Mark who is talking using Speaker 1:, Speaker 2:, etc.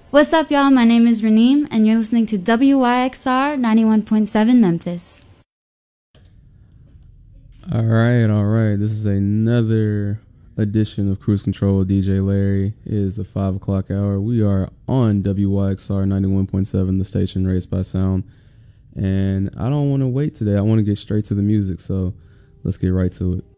Speaker 1: What's up, y'all? My name is Raneem, and you're listening to WYXR 91.7 Memphis.
Speaker 2: All right. This is another edition of Cruise Control with DJ Larry. It is the 5 o'clock hour. We are on WYXR 91.7, the station raised by sound. And I don't want to wait today. I want to get straight to the music, so let's get right to it.